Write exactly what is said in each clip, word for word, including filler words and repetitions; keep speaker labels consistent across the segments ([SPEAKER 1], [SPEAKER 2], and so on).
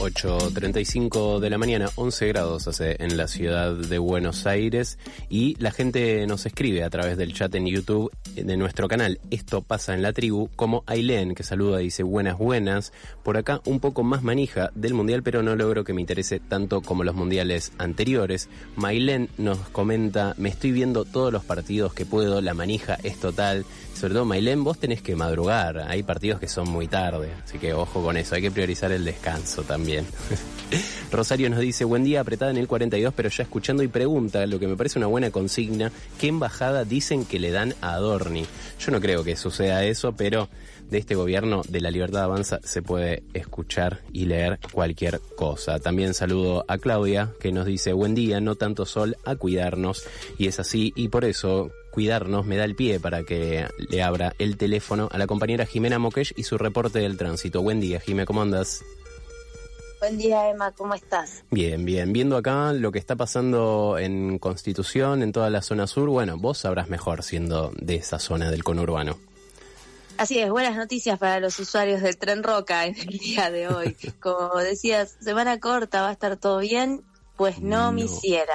[SPEAKER 1] ocho treinta y cinco de la mañana, once grados hace en la ciudad de Buenos Aires, y la gente nos escribe a través del chat en YouTube de nuestro canal Esto Pasa en la Tribu, como Ailén, que saluda y dice buenas buenas. Por acá un poco más manija del mundial, pero no logro que me interese tanto como los mundiales anteriores. Mailén nos comenta, me estoy viendo todos los partidos que puedo, la manija es total. Sobre todo, Mailén, vos tenés que madrugar, hay partidos que son muy tarde, así que ojo con eso, hay que priorizar el descanso también. Rosario nos dice, buen día, apretada en el cuarenta y dos, pero ya escuchando, y pregunta, lo que me parece una buena consigna, ¿qué embajada dicen que le dan a Adorni? Yo no creo que suceda eso, pero de este gobierno de La Libertad Avanza se puede escuchar y leer cualquier cosa. También saludo a Claudia, que nos dice, buen día, no tanto sol, a cuidarnos, y es así, y por eso cuidarnos me da el pie para que le abra el teléfono a la compañera Jimena Moquesh y su reporte del tránsito. Buen día, Jimé, ¿cómo andas?
[SPEAKER 2] Buen día, Emma, ¿cómo estás?
[SPEAKER 1] Bien, bien. Viendo acá lo que está pasando en Constitución, en toda la zona sur, bueno, vos sabrás mejor siendo de esa zona del conurbano.
[SPEAKER 2] Así es, buenas noticias para los usuarios del Tren Roca en el día de hoy. Como decías, semana corta, ¿va a estar todo bien? Pues no, no. me hiciera.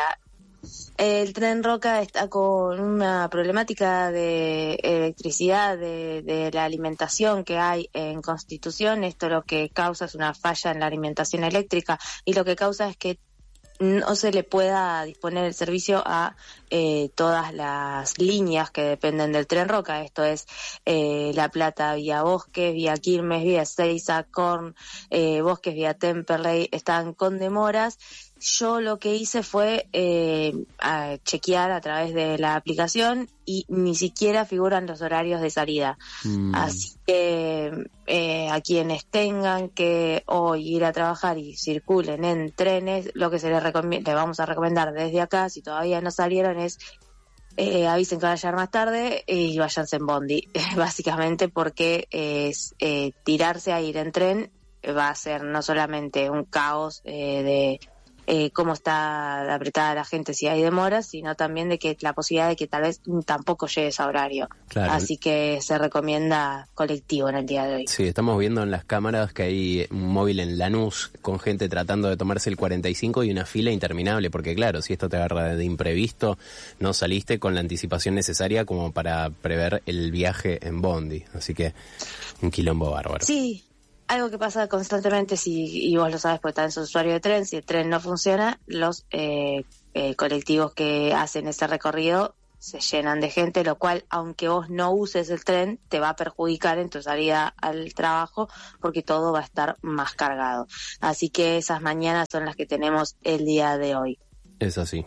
[SPEAKER 2] El Tren Roca está con una problemática de electricidad, de, de la alimentación que hay en Constitución. Esto lo que causa es una falla en la alimentación eléctrica, y lo que causa es que no se le pueda disponer el servicio a eh, todas las líneas que dependen del Tren Roca. Esto es eh, La Plata vía Bosques, vía Quilmes, vía Ezeiza, Korn, eh, Bosques vía Temperley, están con demoras. Yo lo que hice fue eh, a chequear a través de la aplicación y ni siquiera figuran los horarios de salida. Mm. Así que eh, a quienes tengan que hoy ir a trabajar y circulen en trenes, lo que se les recomienda, le vamos a recomendar desde acá, si todavía no salieron, es eh, avisen que van a llegar más tarde y váyanse en bondi, básicamente porque es eh, tirarse a ir en tren va a ser no solamente un caos eh, de Eh, cómo está apretada la gente si hay demoras, sino también de que la posibilidad de que tal vez tampoco llegues a horario. Claro. Así que se recomienda colectivo en el día de hoy.
[SPEAKER 1] Sí, estamos viendo en las cámaras que hay un móvil en Lanús con gente tratando de tomarse el cuarenta y cinco y una fila interminable, porque claro, si esto te agarra de imprevisto, no saliste con la anticipación necesaria como para prever el viaje en bondi. Así que un quilombo bárbaro.
[SPEAKER 2] Sí. Algo que pasa constantemente, si, y vos lo sabes porque también sos usuario de tren, si el tren no funciona, los eh, eh, colectivos que hacen ese recorrido se llenan de gente, lo cual, aunque vos no uses el tren, te va a perjudicar en tu salida al trabajo porque todo va a estar más cargado. Así que esas mañanas son las que tenemos el día de hoy.
[SPEAKER 1] Es así.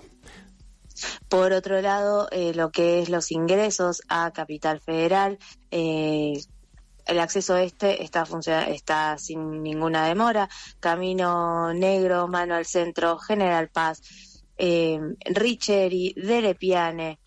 [SPEAKER 2] Por otro lado, eh, lo que es los ingresos a Capital Federal, eh, el acceso este está funciona, está sin ninguna demora. Camino Negro, Mano al Centro, General Paz, eh, Richeri, Dele Piane,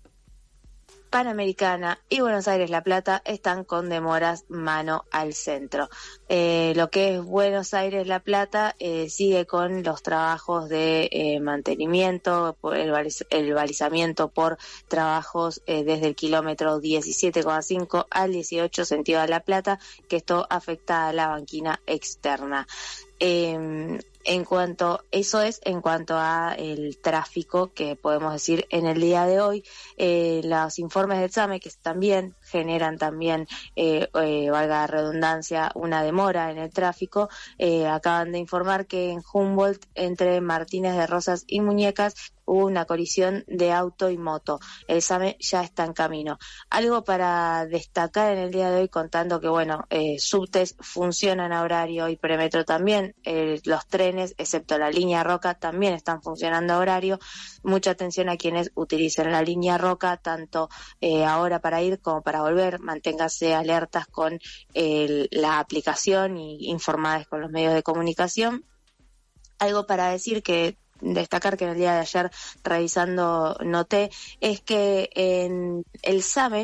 [SPEAKER 2] Panamericana y Buenos Aires La Plata están con demoras mano al centro. Eh, lo que es Buenos Aires La Plata eh, sigue con los trabajos de eh, mantenimiento, el, baliz- el balizamiento por trabajos eh, desde el kilómetro diecisiete coma cinco al dieciocho sentido a La Plata, que esto afecta a la banquina externa. Eh, En cuanto, eso es en cuanto a el tráfico que podemos decir en el día de hoy. Eh, los informes del SAME, que también generan también, eh, eh, valga la redundancia, una demora en el tráfico, eh, acaban de informar que en Humboldt, entre Martínez de Rosas y Muñecas, hubo una colisión de auto y moto. El SAME ya está en camino. Algo para destacar en el día de hoy, contando que, bueno, eh, subtes funcionan a horario y Premetro también, eh, los trenes, excepto la línea Roca, también están funcionando a horario. Mucha atención a quienes utilicen la línea Roca, tanto eh, ahora para ir como para volver. Manténgase alertas con eh, la aplicación y informadas con los medios de comunicación. Algo para decir que destacar que en el día de ayer, revisando, noté, es que en el SAME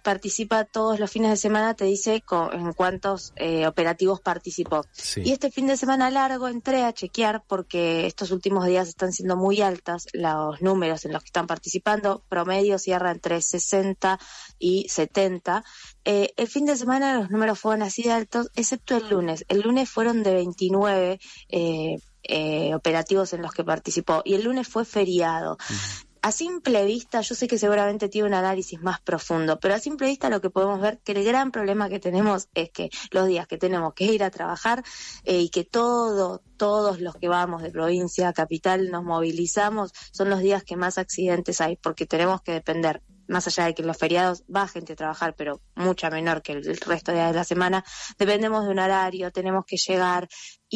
[SPEAKER 2] participa todos los fines de semana, te dice con, en cuántos eh, operativos participó. Sí. Y este fin de semana largo entré a chequear porque estos últimos días están siendo muy altas los números en los que están participando. Promedio cierra entre sesenta y setenta. Eh, el fin de semana los números fueron así de altos, excepto el lunes. El lunes fueron de veintinueve eh, eh, operativos en los que participó y el lunes fue feriado. Uh-huh. A simple vista, yo sé que seguramente tiene un análisis más profundo, pero a simple vista lo que podemos ver que el gran problema que tenemos es que los días que tenemos que ir a trabajar eh, y que todo, todos los que vamos de provincia a capital nos movilizamos, son los días que más accidentes hay, porque tenemos que depender, más allá de que en los feriados va gente a trabajar, pero mucha menor que el resto de la semana, dependemos de un horario, tenemos que llegar.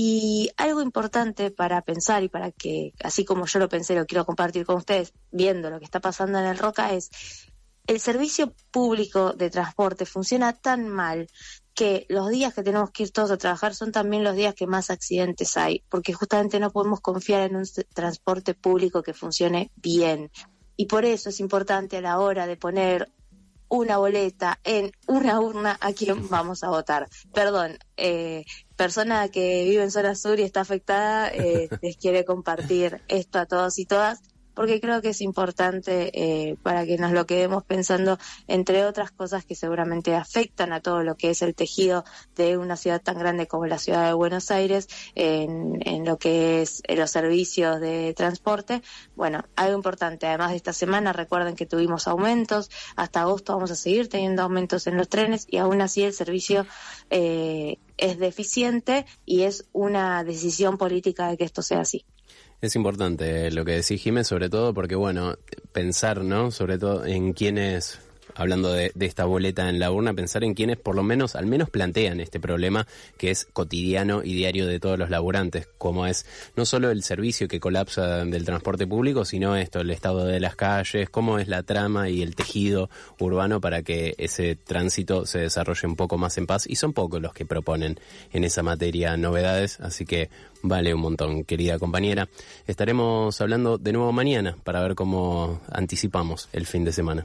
[SPEAKER 2] Y algo importante para pensar y para que, así como yo lo pensé, lo quiero compartir con ustedes, viendo lo que está pasando en el Roca, es el servicio público de transporte funciona tan mal que los días que tenemos que ir todos a trabajar son también los días que más accidentes hay, porque justamente no podemos confiar en un transporte público que funcione bien. Y por eso es importante a la hora de poner una boleta en una urna a quién vamos a votar. Perdón, eh, persona que vive en zona sur y está afectada, eh, les quiere compartir esto a todos y todas, porque creo que es importante eh, para que nos lo quedemos pensando, entre otras cosas que seguramente afectan a todo lo que es el tejido de una ciudad tan grande como la ciudad de Buenos Aires, en, en lo que es los servicios de transporte. Bueno, algo importante, además de esta semana, recuerden que tuvimos aumentos, hasta agosto vamos a seguir teniendo aumentos en los trenes y aún así el servicio eh, es deficiente y es una decisión política de que esto sea así.
[SPEAKER 1] Es importante lo que decís, Jiménez, sobre todo porque, bueno, pensar, ¿no? Sobre todo en quienes, hablando de, de esta boleta en la urna, pensar en quienes por lo menos, al menos plantean este problema que es cotidiano y diario de todos los laburantes, como es no solo el servicio que colapsa del transporte público, sino esto, el estado de las calles, cómo es la trama y el tejido urbano para que ese tránsito se desarrolle un poco más en paz. Y son pocos los que proponen en esa materia novedades, así que vale un montón, querida compañera. Estaremos hablando de nuevo mañana para ver cómo anticipamos el fin de semana.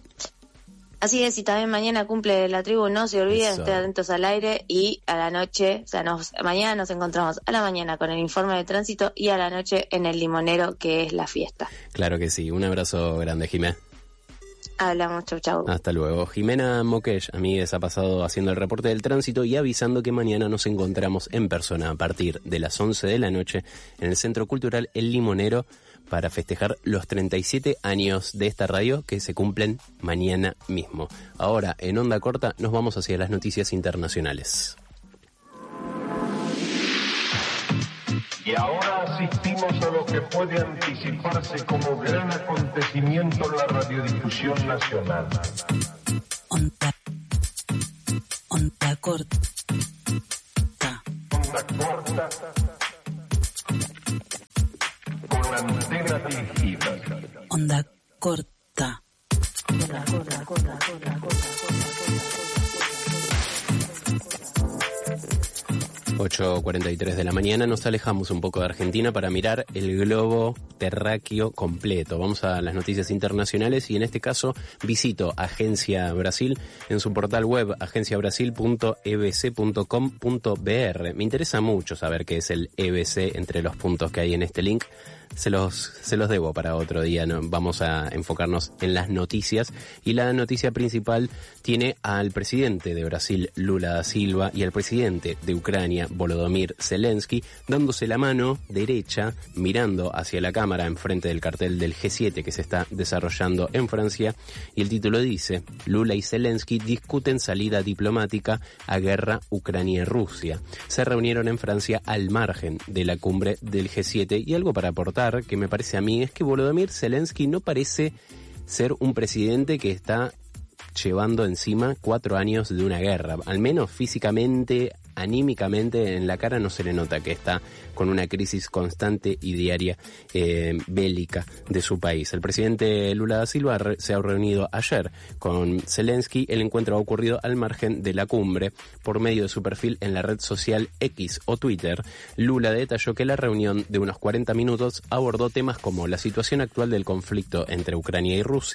[SPEAKER 2] Así es, y también mañana cumple la tribu, no se olviden, estén atentos al aire y a la noche, o sea, nos, mañana nos encontramos a la mañana con el informe de tránsito y a la noche en el Limonero, que es la fiesta.
[SPEAKER 1] Claro que sí, un abrazo grande, Jimé.
[SPEAKER 2] Hablamos, chau, chau.
[SPEAKER 1] Hasta luego. Jimena Moquesh, amigues, ha pasado haciendo el reporte del tránsito y avisando que mañana nos encontramos en persona a partir de las once de la noche en el Centro Cultural El Limonero para festejar los treinta y siete años de esta radio que se cumplen mañana mismo. Ahora, en Onda Corta, nos vamos hacia las noticias internacionales.
[SPEAKER 3] Y ahora asistimos a lo que puede anticiparse como gran acontecimiento en la radiodifusión nacional.
[SPEAKER 4] Onda, onda corta.
[SPEAKER 3] Onda corta. Con antena dirigida.
[SPEAKER 4] Onda corta.
[SPEAKER 2] Onda corta, corta, corta, corta.
[SPEAKER 1] ocho cuarenta y tres de la mañana, nos alejamos un poco de Argentina para mirar el globo terráqueo completo. Vamos a las noticias internacionales y en este caso visito Agencia Brasil en su portal web agencia brasil punto e b c punto com punto b r. Me interesa mucho saber qué es el E B C entre los puntos que hay en este link. Se los, se los debo para otro día, ¿no? Vamos a enfocarnos en las noticias y la noticia principal tiene al presidente de Brasil, Lula da Silva, y al presidente de Ucrania, Volodymyr Zelensky, dándose la mano derecha, mirando hacia la cámara enfrente del cartel del G siete que se está desarrollando en Francia, y el título dice: Lula y Zelensky discuten salida diplomática a guerra Ucrania-Rusia. Se reunieron en Francia al margen de la cumbre del G siete y algo para aportar que me parece a mí es que Volodymyr Zelensky no parece ser un presidente que está llevando encima cuatro años de una guerra, al menos físicamente, anímicamente, en la cara no se le nota que está con una crisis constante y diaria eh, bélica de su país. El presidente Lula da Silva re- se ha reunido ayer con Zelensky. El encuentro ha ocurrido al margen de la cumbre. Por medio de su perfil en la red social X o Twitter, Lula detalló que la reunión de unos cuarenta minutos abordó temas como la situación actual del conflicto entre Ucrania y Rusia,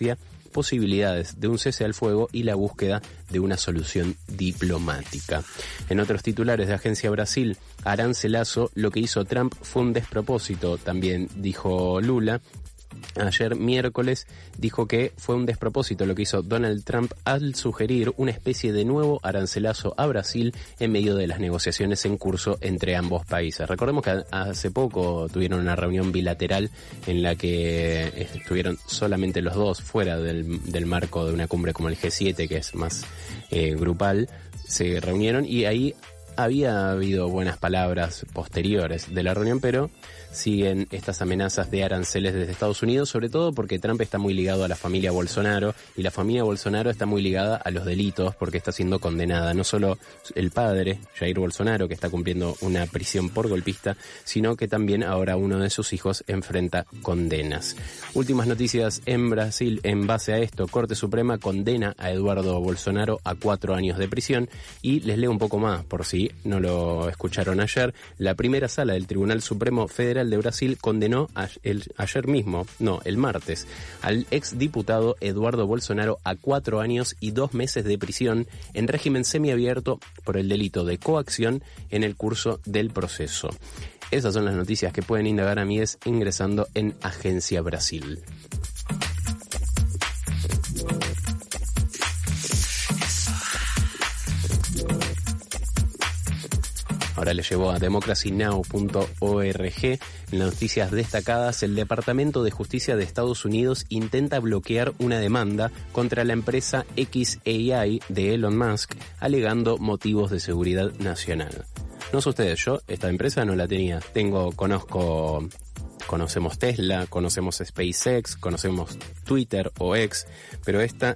[SPEAKER 1] posibilidades de un cese al fuego y la búsqueda de una solución diplomática. En otros titulares de Agencia Brasil, arancelazo, lo que hizo Trump fue un despropósito, también dijo Lula. Ayer miércoles dijo que fue un despropósito lo que hizo Donald Trump al sugerir una especie de nuevo arancelazo a Brasil en medio de las negociaciones en curso entre ambos países. Recordemos que hace poco tuvieron una reunión bilateral en la que estuvieron solamente los dos fuera del, del marco de una cumbre como el G siete, que es más eh, grupal. Se reunieron y ahí había habido buenas palabras posteriores de la reunión, pero siguen estas amenazas de aranceles desde Estados Unidos, sobre todo porque Trump está muy ligado a la familia Bolsonaro y la familia Bolsonaro está muy ligada a los delitos porque está siendo condenada. No solo el padre, Jair Bolsonaro, que está cumpliendo una prisión por golpista, sino que también ahora uno de sus hijos enfrenta condenas. Últimas noticias en Brasil en base a esto. Corte Suprema condena a Eduardo Bolsonaro a cuatro años de prisión y les leo un poco más por si no lo escucharon ayer. La primera sala del Tribunal Supremo Federal de Brasil condenó a el, ayer mismo, no, el martes, al exdiputado Eduardo Bolsonaro a cuatro años y dos meses de prisión en régimen semiabierto por el delito de coacción en el curso del proceso. Esas son las noticias que pueden indagar amigues ingresando en Agencia Brasil. Ahora le llevó a democracy now punto org. En las noticias destacadas, el Departamento de Justicia de Estados Unidos intenta bloquear una demanda contra la empresa X A I de Elon Musk, alegando motivos de seguridad nacional. No sé ustedes, yo esta empresa no la tenía. Tengo, conozco, conocemos Tesla, conocemos SpaceX, conocemos Twitter o X, pero esta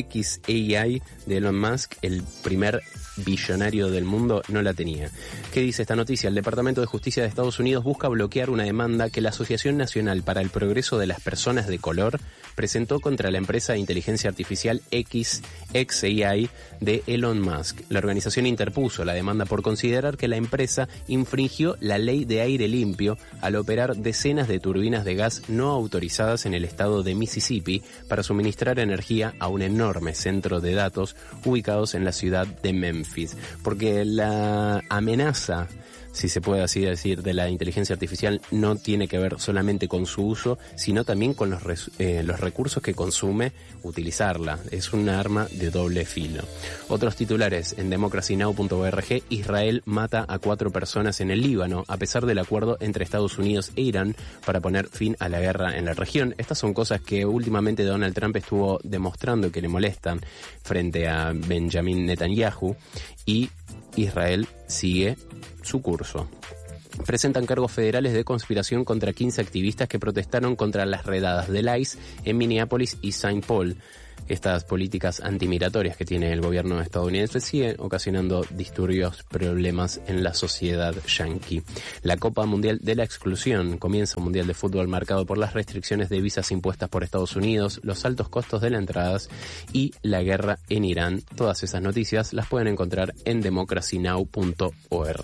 [SPEAKER 1] X A I de Elon Musk, el primer billonario del mundo, no la tenía. ¿Qué dice esta noticia? El Departamento de Justicia de Estados Unidos busca bloquear una demanda que la Asociación Nacional para el Progreso de las Personas de Color presentó contra la empresa de inteligencia artificial X, X A I de Elon Musk. La organización interpuso la demanda por considerar que la empresa infringió la ley de aire limpio al operar decenas de turbinas de gas no autorizadas en el estado de Mississippi para suministrar energía a un enorme centro de datos ubicados en la ciudad de Memphis. Porque la amenaza, si se puede así decir, de la inteligencia artificial no tiene que ver solamente con su uso, sino también con los, res, eh, los recursos que consume utilizarla. Es un arma de doble filo. Otros titulares en democracy now punto org. Israel mata a cuatro personas en el Líbano, a pesar del acuerdo entre Estados Unidos e Irán para poner fin a la guerra en la región. Estas son cosas que últimamente Donald Trump estuvo demostrando que le molestan frente a Benjamin Netanyahu, y Israel sigue su curso. Presentan cargos federales de conspiración contra quince activistas que protestaron contra las redadas del I C E en Minneapolis y Saint Paul. Estas políticas antimigratorias que tiene el gobierno estadounidense siguen ocasionando disturbios, problemas en la sociedad yanqui. La Copa Mundial de la Exclusión comienza un mundial de fútbol marcado por las restricciones de visas impuestas por Estados Unidos, los altos costos de las entradas y la guerra en Irán. Todas esas noticias las pueden encontrar en democracy now punto org.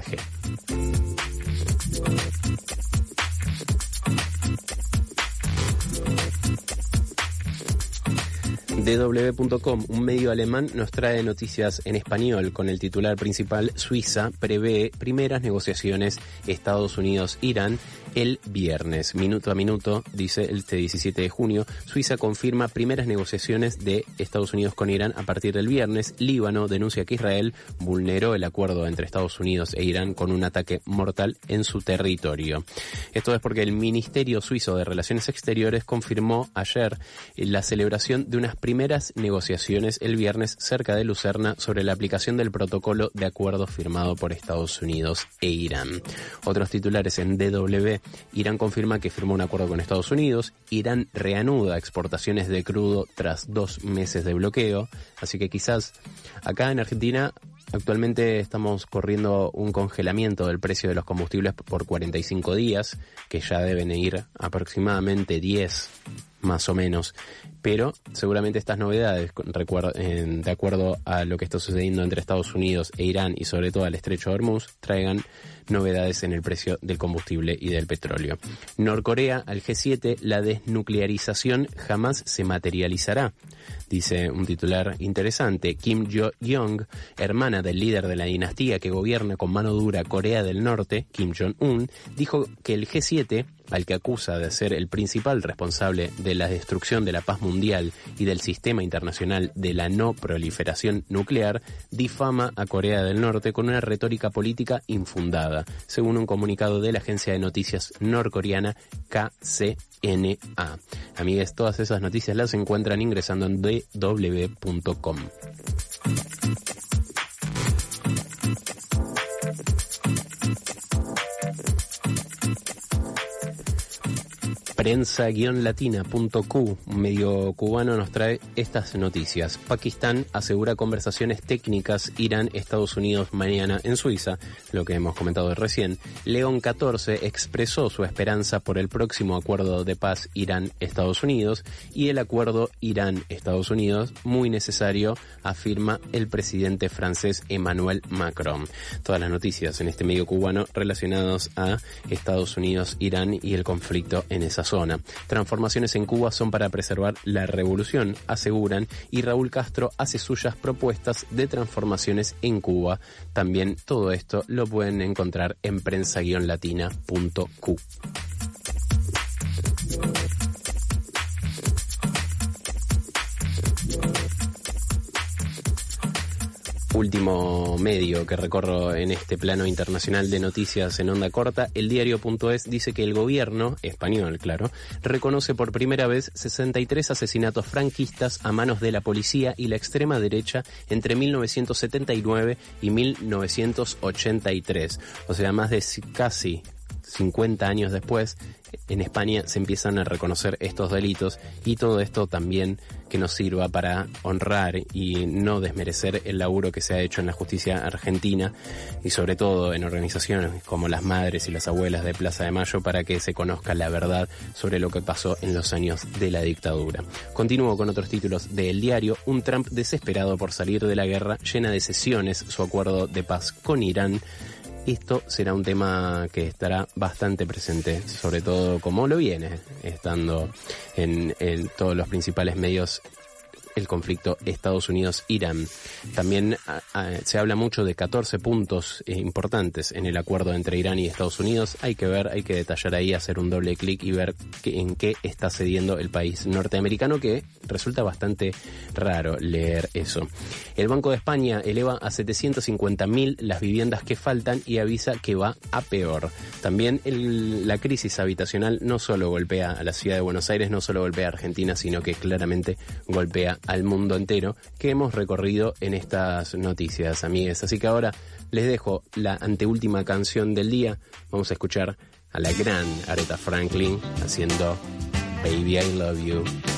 [SPEAKER 1] D W punto com, un medio alemán, nos trae noticias en español con el titular principal: Suiza prevé primeras negociaciones Estados Unidos-Irán el viernes. Minuto a minuto, dice este diecisiete de junio, Suiza confirma primeras negociaciones de Estados Unidos con Irán a partir del viernes. Líbano denuncia que Israel vulneró el acuerdo entre Estados Unidos e Irán con un ataque mortal en su territorio. Esto es porque el Ministerio Suizo de Relaciones Exteriores confirmó ayer la celebración de unas primeras negociaciones el viernes cerca de Lucerna sobre la aplicación del protocolo de acuerdo firmado por Estados Unidos e Irán. Otros titulares en D W: Irán confirma que firmó un acuerdo con Estados Unidos. Irán reanuda exportaciones de crudo tras dos meses de bloqueo. Así que quizás acá en Argentina actualmente estamos corriendo un congelamiento del precio de los combustibles por cuarenta y cinco días, que ya deben ir aproximadamente diez más o menos. Pero seguramente estas novedades, de acuerdo a lo que está sucediendo entre Estados Unidos e Irán y sobre todo al estrecho de Hormuz, traigan novedades en el precio del combustible y del petróleo. Norcorea al G siete, la desnuclearización jamás se materializará, dice un titular interesante. Kim Jo-young, hermana del líder de la dinastía que gobierna con mano dura Corea del Norte, Kim Jong-un, dijo que el G siete, al que acusa de ser el principal responsable de la destrucción de la paz mundial y del sistema internacional de la no proliferación nuclear, difama a Corea del Norte con una retórica política infundada, según un comunicado de la agencia de noticias norcoreana K C N A. Amigues, todas esas noticias las encuentran ingresando en d w punto com. prensa guion latina punto cu, un medio cubano, nos trae estas noticias. Pakistán asegura conversaciones técnicas Irán-Estados Unidos mañana en Suiza, lo que hemos comentado recién. León catorce expresó su esperanza por el próximo acuerdo de paz Irán-Estados Unidos y el acuerdo Irán-Estados Unidos muy necesario, afirma el presidente francés Emmanuel Macron. Todas las noticias en este medio cubano relacionadas a Estados Unidos, Irán y el conflicto en esa zona. Transformaciones en Cuba son para preservar la revolución, aseguran, y Raúl Castro hace suyas propuestas de transformaciones en Cuba. También todo esto lo pueden encontrar en prensa guion latina punto cu. Último medio que recorro en este plano internacional de noticias en onda corta, el diario punto es dice que el gobierno, español claro, reconoce por primera vez sesenta y tres asesinatos franquistas a manos de la policía y la extrema derecha entre mil novecientos setenta y nueve y mil novecientos ochenta y tres. O sea, más de casi cincuenta años después, en España se empiezan a reconocer estos delitos, y todo esto también que nos sirva para honrar y no desmerecer el laburo que se ha hecho en la justicia argentina y sobre todo en organizaciones como las madres y las abuelas de Plaza de Mayo, para que se conozca la verdad sobre lo que pasó en los años de la dictadura. Continúo con otros títulos del diario. Un Trump desesperado por salir de la guerra llena de sesiones su acuerdo de paz con Irán. Esto será un tema que estará bastante presente, sobre todo como lo viene estando en, en todos los principales medios, el conflicto Estados Unidos-Irán. También a, a, se habla mucho de catorce puntos eh, importantes en el acuerdo entre Irán y Estados Unidos. Hay que ver, hay que detallar ahí, hacer un doble clic y ver que, en qué está cediendo el país norteamericano, que resulta bastante raro leer eso. El Banco de España eleva a setecientos cincuenta mil las viviendas que faltan y avisa que va a peor. También el, la crisis habitacional no solo golpea a la ciudad de Buenos Aires, no solo golpea a Argentina, sino que claramente golpea al mundo entero, que hemos recorrido en estas noticias, amigues. Así que ahora les dejo la anteúltima canción del día. Vamos a escuchar a la gran Aretha Franklin haciendo Baby I Love You.